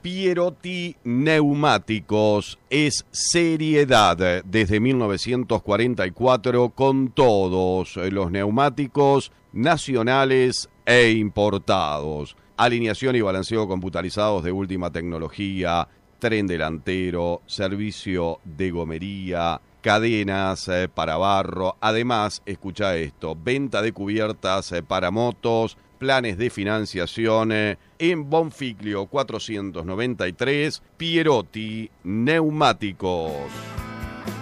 Pierotti Neumáticos es seriedad desde 1944 con todos los neumáticos nacionales e importados. Alineación y balanceo computarizados de última tecnología, tren delantero, servicio de gomería, cadenas para barro. Además, escucha esto, venta de cubiertas para motos, planes de financiación en Bonfiglio 493, Pierotti Neumáticos.